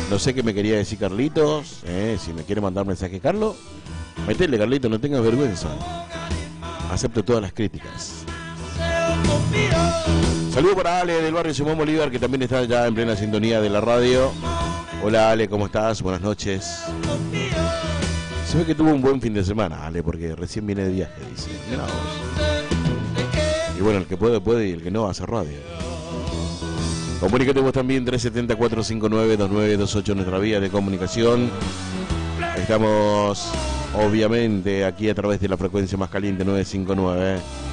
No sé qué me quería decir Carlitos. Si me quiere mandar mensaje, Carlos, metele, Carlitos, no tengas vergüenza. Acepto todas las críticas. Saludos para Ale del barrio Simón Bolívar, que también está ya en plena sintonía de la radio. Hola Ale, ¿cómo estás? Buenas noches. Se ve que tuvo un buen fin de semana, Ale, porque recién viene de viaje, dice. Mirá vos. Y bueno, el que puede, puede, y el que no, hace radio. Comunícate vos también, 370-459-2928, nuestra vía de comunicación. Estamos, obviamente, aquí a través de la frecuencia más caliente, 959.